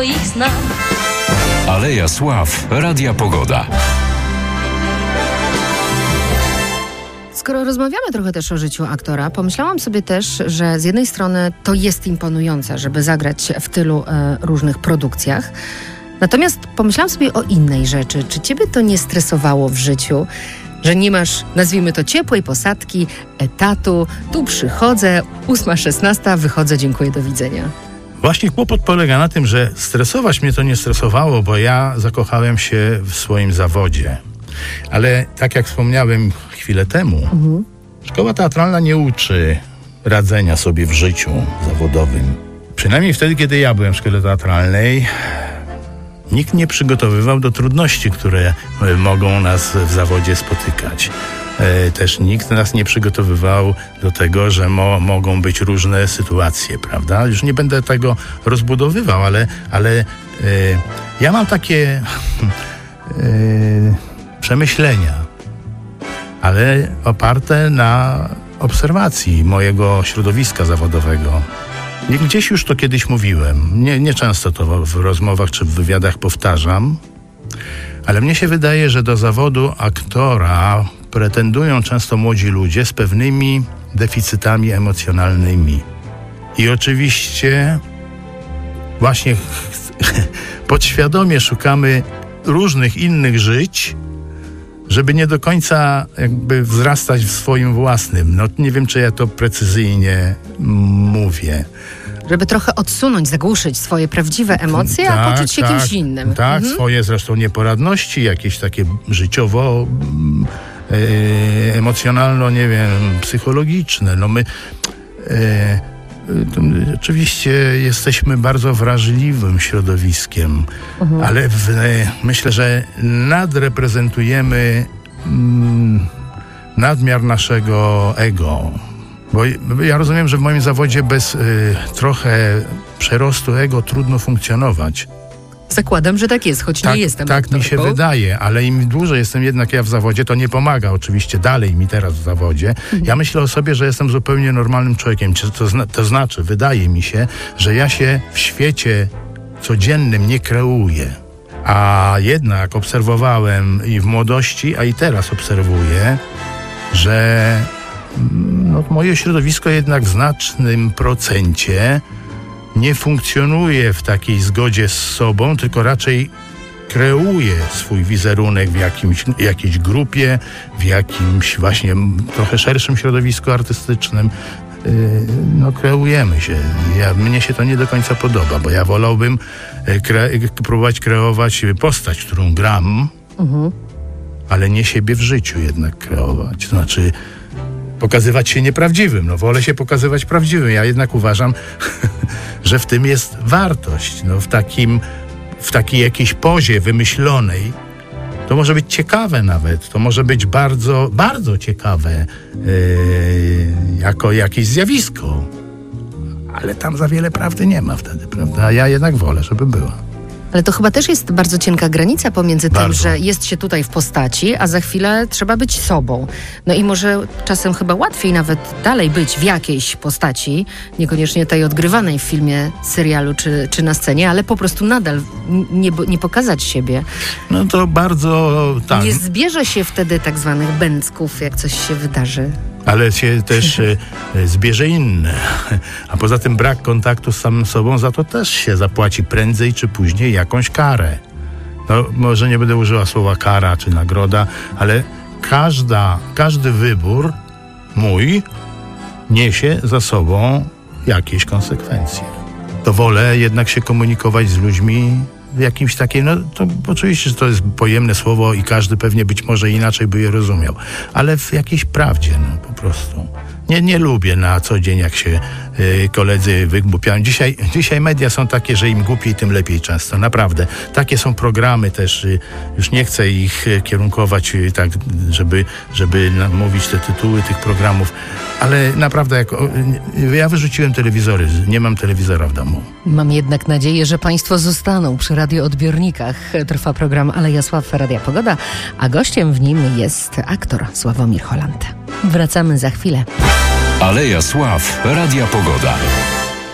ich znam. Aleja Sław, Radia Pogoda. Skoro rozmawiamy trochę też o życiu aktora, pomyślałam sobie też, że z jednej strony to jest imponujące, żeby zagrać w tylu różnych produkcjach. Natomiast pomyślałam sobie o innej rzeczy. Czy ciebie to nie stresowało w życiu, że nie masz, nazwijmy to, ciepłej posadki, etatu, tu przychodzę, 8:16, wychodzę, dziękuję, do widzenia. Właśnie kłopot polega na tym, że stresować mnie to nie stresowało, bo ja zakochałem się w swoim zawodzie. Ale tak jak wspomniałem chwilę temu, szkoła teatralna nie uczy radzenia sobie w życiu zawodowym. Przynajmniej wtedy, kiedy ja byłem w szkole teatralnej, nikt nie przygotowywał do trudności, które mogą nas w zawodzie spotykać. Też nikt nas nie przygotowywał do tego, że mogą być różne sytuacje, prawda? Już nie będę tego rozbudowywał, ale ja mam takie przemyślenia, ale oparte na obserwacji mojego środowiska zawodowego. Gdzieś już to kiedyś mówiłem, nie często to w rozmowach czy w wywiadach powtarzam, ale mnie się wydaje, że do zawodu aktora pretendują często młodzi ludzie z pewnymi deficytami emocjonalnymi. I oczywiście właśnie podświadomie szukamy różnych innych żyć, żeby nie do końca jakby wzrastać w swoim własnym. No nie wiem, czy ja to precyzyjnie mówię. Żeby trochę odsunąć, zagłuszyć swoje prawdziwe emocje, a poczuć się kimś innym. Tak, swoje zresztą nieporadności, jakieś takie życiowo, emocjonalno, nie wiem, psychologiczne. No my oczywiście jesteśmy bardzo wrażliwym środowiskiem, ale myślę, że nadreprezentujemy nadmiar naszego ego. Bo ja rozumiem, że w moim zawodzie bez trochę przerostu ego trudno funkcjonować. Zakładam, że tak jest, choć nie jestem Tak aktorką. mi się wydaje, ale im dłużej jestem jednak ja w zawodzie, to nie pomaga oczywiście dalej mi teraz w zawodzie. Ja myślę o sobie, że jestem zupełnie normalnym człowiekiem. To znaczy, wydaje mi się, że ja się w świecie codziennym nie kreuję. A jednak obserwowałem i w młodości, a i teraz obserwuję, że moje środowisko jednak w znacznym procencie nie funkcjonuje w takiej zgodzie z sobą, tylko raczej kreuje swój wizerunek w jakiejś grupie, w jakimś właśnie trochę szerszym środowisku artystycznym. Kreujemy się. Mnie się to nie do końca podoba, bo ja wolałbym próbować kreować postać, którą gram, ale nie siebie w życiu jednak kreować. To znaczy pokazywać się nieprawdziwym. Wolę się pokazywać prawdziwym. Ja jednak uważam, że w tym jest wartość. W takiej jakiejś pozie wymyślonej. To może być ciekawe nawet. To może być bardzo, bardzo ciekawe jako jakieś zjawisko. Ale tam za wiele prawdy nie ma wtedy, prawda? A ja jednak wolę, żeby była. Ale to chyba też jest bardzo cienka granica pomiędzy tym, Bardzo. że jest się tutaj w postaci, a za chwilę trzeba być sobą. No i może czasem chyba łatwiej nawet dalej być w jakiejś postaci, niekoniecznie tej odgrywanej w filmie, serialu czy na scenie, ale po prostu nadal nie pokazać siebie. No to bardzo tak. Nie zbierze się wtedy tak zwanych bęcków, jak coś się wydarzy. Ale się też zbierze inne. A poza tym brak kontaktu z samym sobą, za to też się zapłaci prędzej czy później jakąś karę. Może nie będę użyła słowa kara czy nagroda, ale każdy wybór mój niesie za sobą jakieś konsekwencje. To wolę jednak się komunikować z ludźmi w jakimś takim, to oczywiście, że to jest pojemne słowo i każdy pewnie być może inaczej by je rozumiał, ale w jakiejś prawdzie, po prostu. Nie lubię na co dzień, jak się koledzy wygłupiają. Dzisiaj media są takie, że im głupiej, tym lepiej często. Naprawdę. Takie są programy też. Już nie chcę ich kierunkować tak, żeby mówić te tytuły tych programów. Ale naprawdę, ja wyrzuciłem telewizory. Nie mam telewizora w domu. Mam jednak nadzieję, że Państwo zostaną przy radioodbiornikach. Trwa program Aleja Sław, Radia Pogoda, a gościem w nim jest aktor Sławomir Holland. Wracamy za chwilę. Aleja Sław, Radia Pogoda.